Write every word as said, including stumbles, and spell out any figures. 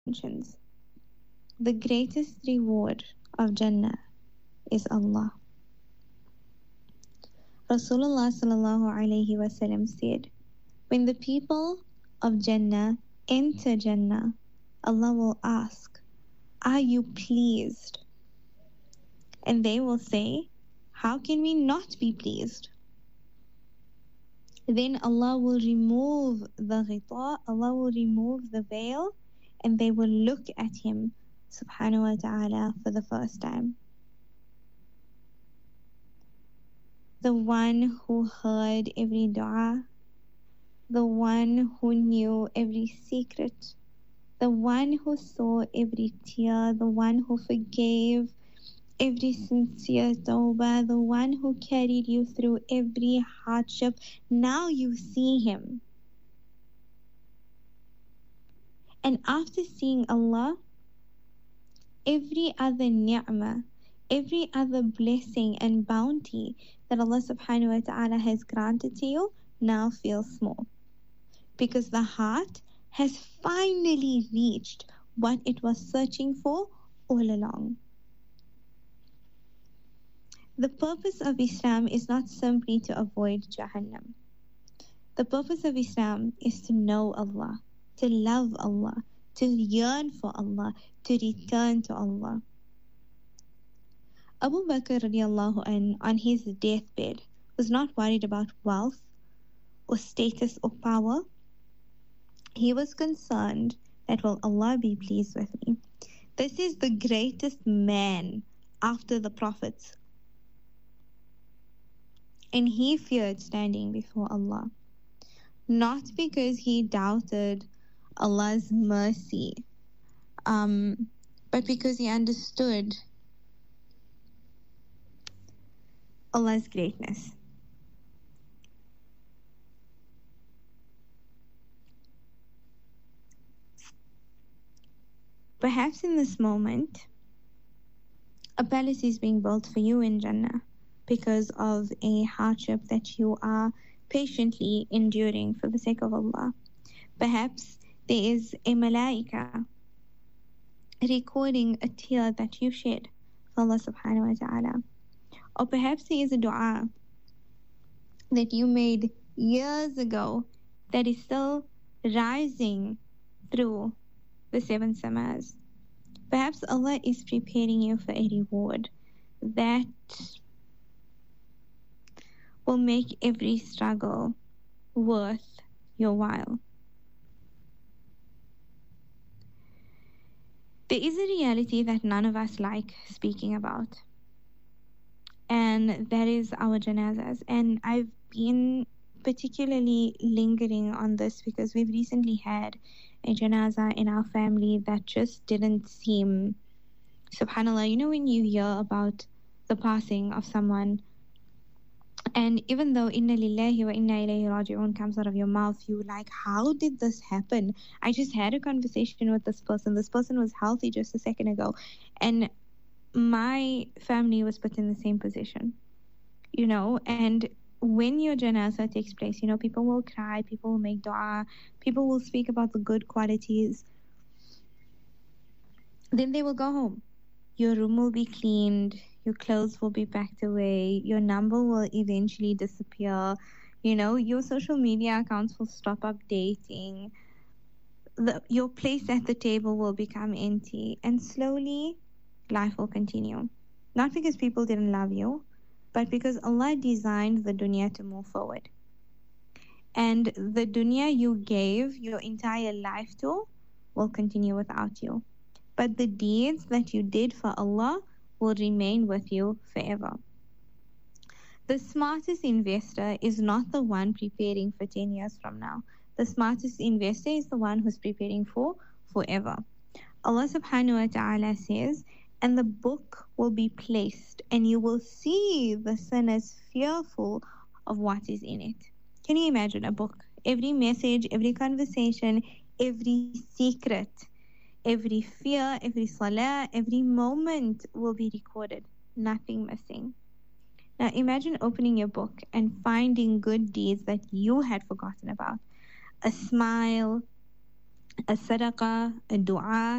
mentions, the greatest reward of Jannah is Allah. Rasulullah sallallahu alaihi wasallam said, when the people of Jannah enter Jannah, Allah will ask, are you pleased? And they will say, how can we not be pleased? Then Allah will remove the ghita, Allah will remove the veil, and they will look at Him subhanahu wa ta'ala for the first time. The one who heard every dua, the one who knew every secret, the one who saw every tear, the one who forgave every sincere tawbah, the one who carried you through every hardship. Now you see Him. And after seeing Allah, every other ni'mah, every other blessing and bounty that Allah subhanahu wa ta'ala has granted to you now feels small. Because the heart has finally reached what it was searching for all along. The purpose of Islam is not simply to avoid Jahannam. The purpose of Islam is to know Allah, to love Allah, to yearn for Allah, to return to Allah. Abu Bakr radiallahu anh, on his deathbed, was not worried about wealth or status or power. He was concerned that will Allah be pleased with me. This is the greatest man after the prophets. And he feared standing before Allah, not because he doubted Allah's mercy, um, but because he understood Allah's greatness. Perhaps in this moment, a palace is being built for you in Jannah because of a hardship that you are patiently enduring for the sake of Allah. Perhaps there is a malaika recording a tear that you shed for Allah subhanahu wa ta'ala. Or perhaps there is a dua that you made years ago that is still rising through the seven samas. Perhaps Allah is preparing you for a reward that will make every struggle worth your while. There is a reality that none of us like speaking about, and that is our janazas. And I've been particularly lingering on this because we've recently had a janaza in our family that just didn't seem, subhanAllah, you know when you hear about the passing of someone, and even though inna lillahi wa inna ilayhi raji'un comes out of your mouth, you like, how did this happen? I just had a conversation with this person. This person was healthy just a second ago. And my family was put in the same position, you know, and when your janazah takes place, you know, people will cry, people will make dua, people will speak about the good qualities. Then they will go home. Your room will be cleaned, your clothes will be packed away, your number will eventually disappear, you know, your social media accounts will stop updating, the, your place at the table will become empty, and slowly life will continue. Not because people didn't love you, but because Allah designed the dunya to move forward. And the dunya you gave your entire life to will continue without you. But the deeds that you did for Allah will remain with you forever. The smartest investor is not the one preparing for ten years from now. The smartest investor is the one who's preparing for forever. Allah subhanahu wa ta'ala says, and the book will be placed, and you will see the sinners fearful of what is in it. Can you imagine a book? Every message, every conversation, every secret, every fear, every salah, every moment will be recorded, nothing missing. Now imagine opening your book and finding good deeds that you had forgotten about. A smile, الصدقة, الدعاء,